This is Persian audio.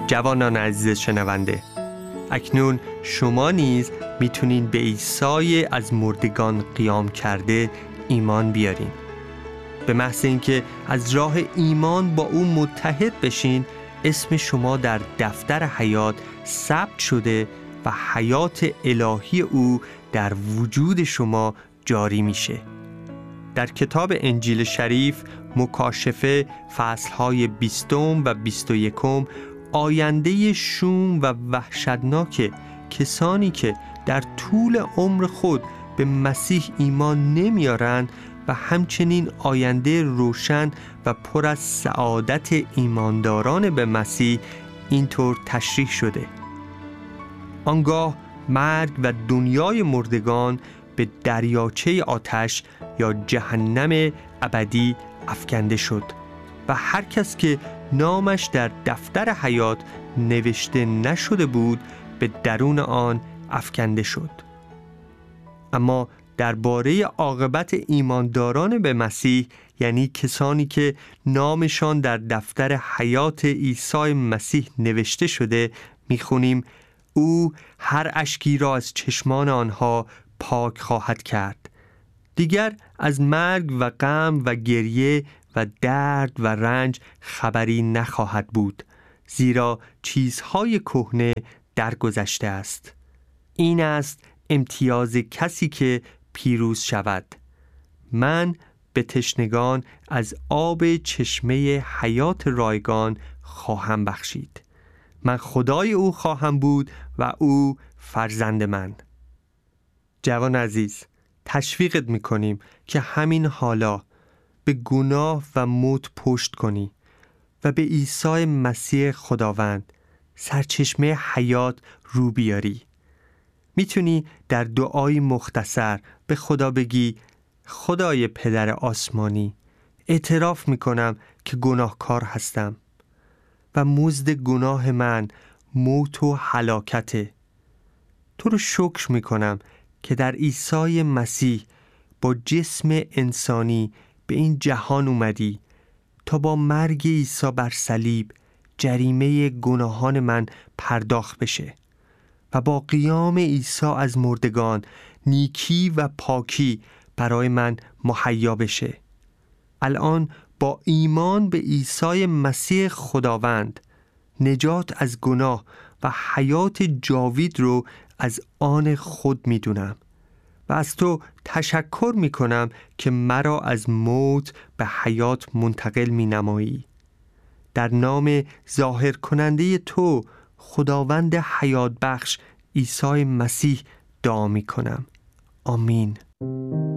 جوانان عزیز شنونده، اکنون شما نیز میتونین به عیسی از مردگان قیام کرده ایمان بیارین. به محض اینکه از راه ایمان با او متحد بشین، اسم شما در دفتر حیات ثبت شده و حیات الهی او در وجود شما جاری میشه. در کتاب انجیل شریف مکاشفه فصلهای 20 و 21 آینده شوم و وحشتناک کسانی که در طول عمر خود به مسیح ایمان نمیارند و همچنین آینده روشن و پر از سعادت ایمانداران به مسیح اینطور تشریح شده: آنگاه مرگ و دنیای مردگان به دریاچه آتش یا جهنم ابدی افکنده شد و هر کس که نامش در دفتر حیات نوشته نشده بود به درون آن افکنده شد. اما درباره عاقبت ایمانداران به مسیح، یعنی کسانی که نامشان در دفتر حیات عیسی مسیح نوشته شده، میخونیم: او هر اشکی را از چشمان آنها پاک خواهد کرد. دیگر از مرگ و غم و گریه و درد و رنج خبری نخواهد بود، زیرا چیزهای کهنه درگذشته است. این است امتیاز کسی که پیروز شود. من به تشنگان از آب چشمه حیات رایگان خواهم بخشید. من خدای او خواهم بود و او فرزند من. جوان عزیز، تشویقت میکنیم که همین حالا به گناه و موت پشت کنی و به عیسی مسیح خداوند سرچشمه حیات رو بیاری. میتونی در دعای مختصر به خدا بگی: خدای پدر آسمانی، اعتراف میکنم که گناهکار هستم و مزد گناه من موت و هلاکته. تو رو شکر میکنم که در عیسی مسیح با جسم انسانی به این جهان اومدی تا با مرگ عیسی بر صلیب جریمه گناهان من پرداخت بشه و با قیام عیسی از مردگان نیکی و پاکی برای من مهیا بشه. الان با ایمان به عیسی مسیح خداوند نجات از گناه و حیات جاوید رو از آن خود میدونم و از تو تشکر میکنم که مرا از موت به حیات منتقل مینمایی. در نام ظاهر کننده تو خداوند حیات بخش عیسی مسیح دعا میکنم. آمین.